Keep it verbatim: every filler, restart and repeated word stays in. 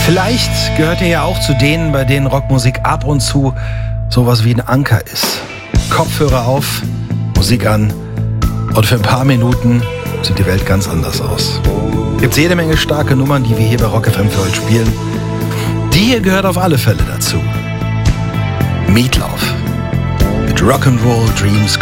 Vielleicht gehört ihr ja auch zu denen, bei denen Rockmusik ab und zu sowas wie ein Anker ist. Kopfhörer auf, Musik an und für ein paar Minuten sieht die Welt ganz anders aus. Gibt's jede Menge starke Nummern, die wir hier bei Rock F M für euch spielen. Die hier gehört auf alle Fälle dazu. Meatloaf mit Rock'n'Roll Dreams